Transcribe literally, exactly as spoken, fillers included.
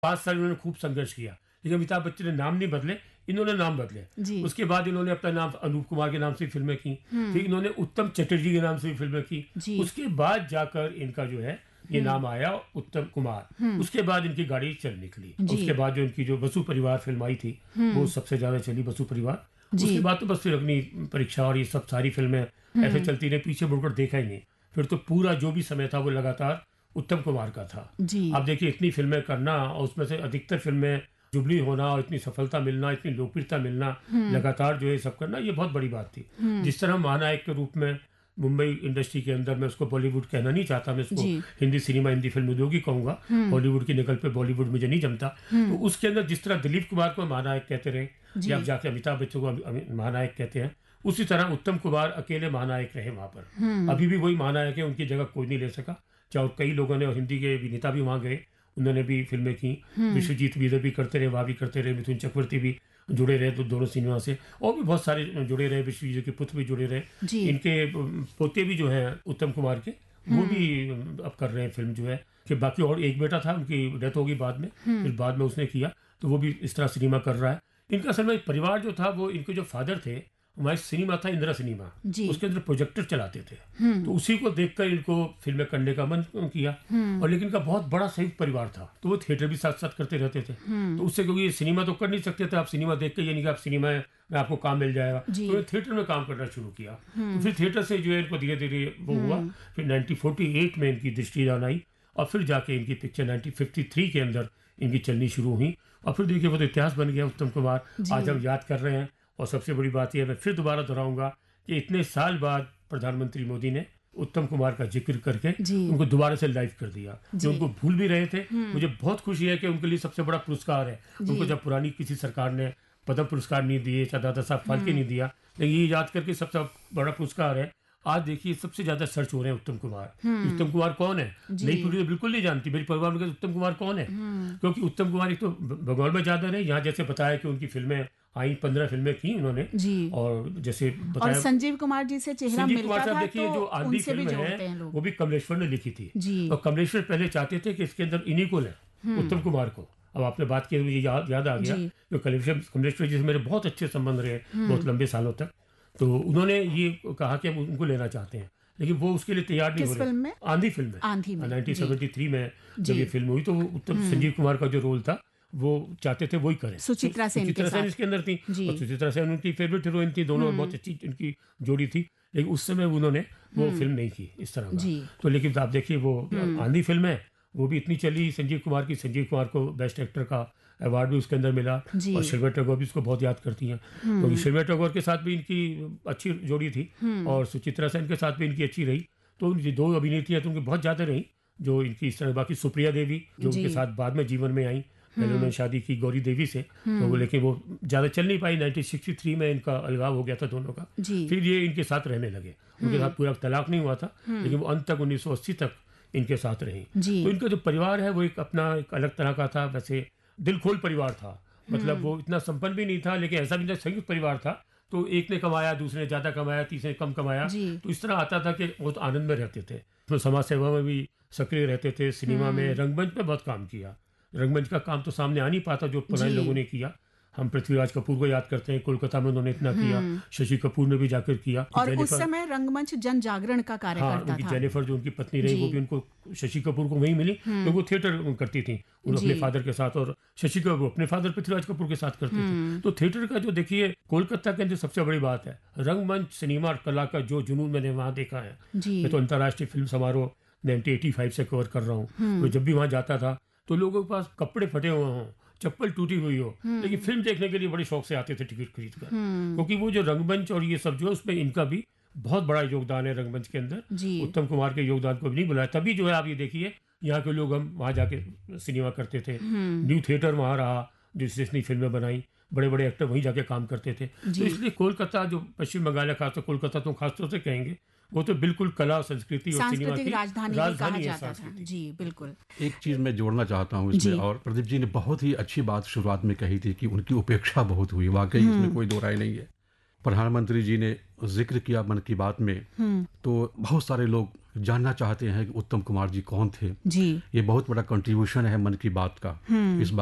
पाँच साल इन्होंने खूब संघर्ष किया, लेकिन अमिताभ बच्चन ने नाम नहीं बदले, इन्होंने नाम बदले। उसके बाद इन्होंने अपना नाम अनूप कुमार के नाम से फिल्में की, फिर इन्होंने उत्तम चटर्जी के नाम से फिल्में की, उसके बाद जाकर इनका जो है ये नाम आया उत्तम कुमार। उसके बाद इनकी गाड़ी चल निकली। उसके बाद जो इनकी जो बसु परिवार फिल्म आई थी वो सबसे ज्यादा चली, बसु परिवार। उसके बाद तो बस फिर अग्नि परीक्षा और ये सब सारी फिल्में ऐसे चलती रही, पीछे मुड़कर देखा ही नहीं। फिर तो पूरा जो भी समय था वो लगातार उत्तम कुमार का था। आप देखिए इतनी फिल्में करना और उसमें से अधिकतर फिल्में जुबली होना और इतनी सफलता मिलना, इतनी लोकप्रियता मिलना, लगातार जो है सब करना, ये बहुत बड़ी बात थी। जिस तरह महानायक के रूप में मुंबई इंडस्ट्री के अंदर, मैं उसको बॉलीवुड कहना नहीं चाहता, मैं उसको हिंदी सिनेमा हिंदी फिल्म उद्योग ही कहूंगा, हॉलीवुड की निकल पे बॉलीवुड मुझे नहीं जमता। तो उसके अंदर जिस तरह दिलीप कुमार को महानायक कहते रहे या आप जाके अमिताभ बच्चन को महानायक कहते हैं, उसी तरह उत्तम कुमार अकेले महानायक रहे वहां पर। अभी भी वही महानायक है, उनकी जगह कोई नहीं ले सका। चाहे कई लोगों ने, और हिंदी के अभिनेता भी वहां गए, उन्होंने भी फिल्में की, विश्वजीत भी इधर भी करते रहे, वहां भी करते रहे, मिथुन चक्रवर्ती भी जुड़े रहे तो दोनों सिनेमा से, और भी बहुत सारे जुड़े रहे, विश्वजीत के पुत्र भी जुड़े रहे, इनके पोते भी जो हैं उत्तम कुमार के, वो भी अब कर रहे हैं फिल्म जो है। कि बाकी और एक बेटा था, उनकी डेथ होगी बाद में, फिर बाद में उसने किया, तो वो भी इस तरह सिनेमा कर रहा है। इनका असल में परिवार जो था वो, इनके जो फादर थे, हमारे सिनेमा था इंदिरा सिनेमा, उसके अंदर प्रोजेक्टर चलाते थे, तो उसी को देखकर इनको फिल्में करने का मन किया। और लेकिन इनका बहुत बड़ा संयुक्त परिवार था, तो वो थिएटर भी साथ साथ करते रहते थे। तो उससे, क्योंकि सिनेमा तो कर नहीं सकते थे, आप सिनेमा देख के ये नहीं कि आप सिनेमा में आपको काम मिल जाएगा, तो थिएटर में काम करना शुरू किया। तो फिर थिएटर से जो है इनको धीरे धीरे वो हुआ। फिर नाइनटीन फोर्टी एट में इनकी दृष्टिदान आई, और फिर जाके इनकी पिक्चर नाइनटीन फिफ्टी थ्री के अंदर इनकी चलनी शुरू हुई। और फिर देखिए वो तो इतिहास बन गया उत्तम कुमार, आज हम याद कर रहे हैं। और सबसे बड़ी बात यह, मैं फिर दोबारा दोहराऊंगा कि इतने साल बाद प्रधानमंत्री मोदी ने उत्तम कुमार का जिक्र करके उनको दोबारा से लाइव कर दिया, जो उनको भूल भी रहे थे। मुझे बहुत खुशी है कि उनके लिए सबसे बड़ा पुरस्कार है। उनको जब पुरानी किसी सरकार ने पद्म पुरस्कार नहीं दिए, चाहे दादा साहब फाल्के नहीं दिया, लेकिन ये याद करके सबसे बड़ा पुरस्कार है। आज देखिए सबसे ज्यादा सर्च हो रहे हैं उत्तम कुमार। उत्तम कुमार कौन है? नई पीढ़ी तो बिल्कुल नहीं जानती। मेरी परिवार में उत्तम कुमार कौन है, क्योंकि उत्तम कुमार एक तो बंगाल में ज्यादा रहे, यहाँ जैसे बताया कि उनकी फिल्में आई, पंद्रह फिल्में की उन्होंने, और जैसे बताया, और संजीव कुमार जी से चेहरा मिलता था, देखिए तो जो आंधी फिल्म है वो भी कमलेश्वर ने लिखी थी, और कमलेश्वर पहले चाहते थे कि इसके अंदर इन्हीं को लें, उत्तम कुमार को। अब आपने बात की, मुझे याद याद आ गया, जो कमलेश्वर कमलेश्वर जी से मेरे बहुत अच्छे संबंध रहे बहुत लंबे सालों तक, तो उन्होंने ये कहा कि हम उनको लेना चाहते हैं, लेकिन वो उसके लिए तैयार नहीं हो रहे। फिल्म में? आंधी फिल्म में नाइनटीन सेवेंटी थ्री में जब ये फिल्म हुई, तो उत्तम संजीव कुमार का जो रोल था वो चाहते थे वही करें। सुचित्रा सेन सुचित्रा सेन इसके अंदर थी, और सुचित्रा सेन उनकी फेवरेट हीरोइन थी, दोनों बहुत अच्छी उनकी जोड़ी थी, लेकिन उस समय उन्होंने वो फिल्म नहीं की इस तरह का। तो लेकिन आप देखिए वो आंधी फिल्म है, वो भी इतनी चली संजीव कुमार की, संजीव कुमार को बेस्ट एक्टर का अवार्ड भी उसके अंदर मिला, और शर्मिला टैगोर भी उसको बहुत याद करती हैं, क्योंकि तो शर्मिला टैगोर के साथ भी इनकी अच्छी जोड़ी थी, और सुचित्रा सेन के साथ भी इनकी अच्छी रही। तो ये दो अभिनेत्री हैं तो उनकी बहुत ज्यादा रही जो इनकी इस तरह। बाकी सुप्रिया देवी जो उनके साथ बाद में जीवन में आई, पहले उन्होंने शादी की गौरी देवी से, तो वो लेकिन वो ज्यादा चल नहीं पाई। नाइनटीन सिक्सटी थ्री में इनका अलगाव हो गया था दोनों का, फिर ये इनके साथ रहने लगे। उनके साथ पूरा तलाक नहीं हुआ था, लेकिन वो अंत तक उन्नीस सौ अस्सी तक इनके साथ रही। तो इनका जो परिवार है वो एक अपना एक अलग तरह का था। वैसे दिल खोल परिवार था, मतलब वो इतना संपन्न भी नहीं था, लेकिन ऐसा भी नहीं, संयुक्त परिवार था। तो एक ने कमाया, दूसरे ने ज्यादा कमाया, तीसरे ने कम कमाया, तो इस तरह आता था कि बहुत आनंद में रहते थे। तो समाज सेवा में भी सक्रिय रहते थे, सिनेमा में, रंगमंच में बहुत काम किया। रंगमंच का काम तो सामने आ नहीं पाता जो पुराने लोगों ने किया। हम पृथ्वीराज कपूर को याद करते हैं, कोलकाता में उन्होंने इतना किया, शशि कपूर ने भी जाकर किया। और उस समय रंगमंच जन जागरण का कार्य हाँ, करता था। जेनिफर जो उनकी पत्नी रही, वो भी उनको शशि कपूर को वहीं मिली, क्योंकि वो थिएटर करती थी उन अपने फादर के साथ, और शशि कपूर अपने फादर पृथ्वीराज कपूर के साथ करती थी। तो थिएटर का जो देखिए कोलकाता के अंदर सबसे बड़ी बात है रंगमंच, सिनेमा और कला का जो जुनून मैंने वहाँ देखा है। मैं तो अंतर्राष्ट्रीय फिल्म समारोह नाइनटीन एटी फाइव से कवर कर रहा हूँ, तो जब भी वहाँ जाता था तो लोगों के पास कपड़े फटे हुए हों, चप्पल टूटी हुई हो, लेकिन फिल्म देखने के लिए बड़े शौक से आते थे टिकट खरीद कर, क्योंकि वो जो रंगमंच और ये सब जो है उसमें इनका भी बहुत बड़ा योगदान है रंगमंच के अंदर। उत्तम कुमार के योगदान को भी नहीं बुलाया, तभी जो है आप ये देखिए यहाँ के लोग, हम वहाँ जाके सिनेमा करते थे, न्यू थिएटर वहाँ रहा, जिससे इतनी फिल्में बनाई, बड़े बड़े एक्टर वहीं जाके काम करते थे। तो इसलिए कोलकाता जो पश्चिम बंगाल है, खासतौर कोलकाता तो खासतौर से कहेंगे, वो तो बिल्कुल कला, संस्कृति और सिनेमा की राजधानी, राजधानी कहा जाता था। जी बिल्कुल। एक चीज मैं जोड़ना चाहता हूँ इसमें, और प्रदीप जी ने बहुत ही अच्छी बात शुरुआत में कही थी कि उनकी उपेक्षा बहुत हुई, वाकई इसमें कोई दो राय नहीं है। प्रधानमंत्री जी ने जिक्र किया मन की बात में, तो बहुत सारे लोग जानना चाहते हैं कि उत्तम कुमार जी कौन थे। जी। ये बहुत बड़ा कंट्रीब्यूशन है मन की बात का। इस